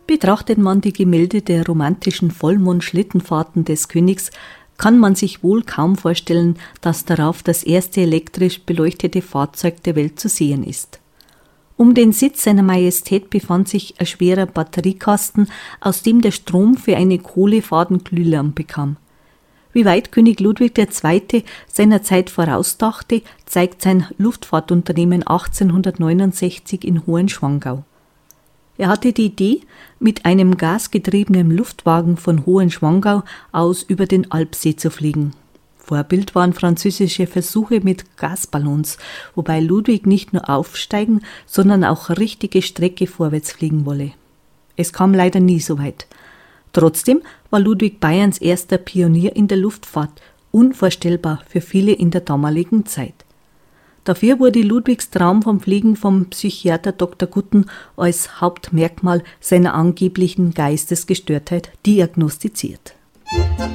Betrachtet man die Gemälde der romantischen Vollmond-Schlittenfahrten des Königs, kann man sich wohl kaum vorstellen, dass darauf das erste elektrisch beleuchtete Fahrzeug der Welt zu sehen ist. Um den Sitz seiner Majestät befand sich ein schwerer Batteriekasten, aus dem der Strom für eine Kohlefadenglühlampe kam. Wie weit König Ludwig II. Seiner Zeit vorausdachte, zeigt sein Luftfahrtunternehmen 1869 in Hohenschwangau. Er hatte die Idee, mit einem gasgetriebenen Luftwagen von Hohenschwangau aus über den Alpsee zu fliegen. Vorbild waren französische Versuche mit Gasballons, wobei Ludwig nicht nur aufsteigen, sondern auch richtige Strecke vorwärts fliegen wolle. Es kam leider nie so weit. Trotzdem war Ludwig Bayerns erster Pionier in der Luftfahrt, unvorstellbar für viele in der damaligen Zeit. Dafür wurde Ludwigs Traum vom Fliegen vom Psychiater Dr. Gutten als Hauptmerkmal seiner angeblichen Geistesgestörtheit diagnostiziert.